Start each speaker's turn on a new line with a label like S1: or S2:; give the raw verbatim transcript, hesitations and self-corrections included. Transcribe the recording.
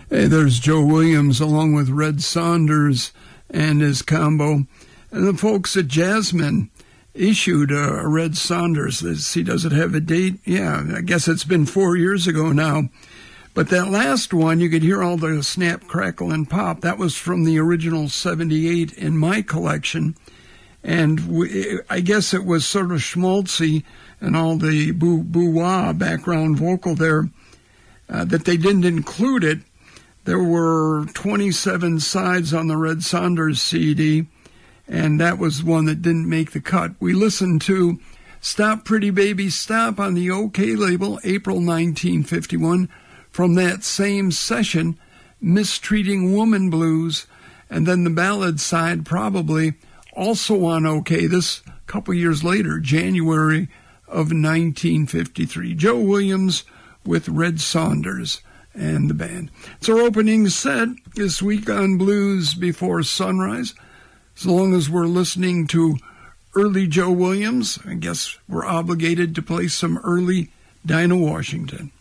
S1: Hey, there's Joe Williams along with Red Saunders and his combo. And the folks at Jasmine issued a, a Red Saunders. Let's see, does it have a date? Yeah, I guess it's been four years ago now. But that last one, you could hear all the snap, crackle, and pop. That was from the original seventy-eight in my collection. And we, I guess it was sort of schmaltzy and all the boo, boo-wah background vocal there, uh, that they didn't include it. There were twenty-seven sides on the Red Saunders C D, and that was one that didn't make the cut. We listened to Stop Pretty Baby Stop on the OK label, April nineteen fifty-one. From that same session, Mistreating Woman Blues, and then the ballad side probably also on OK, this couple years later, January of nineteen fifty-three. Joe Williams with Red Saunders and the band. It's our opening set this week on Blues Before Sunrise. As long as we're listening to early Joe Williams, I guess we're obligated to play some early Dinah Washington.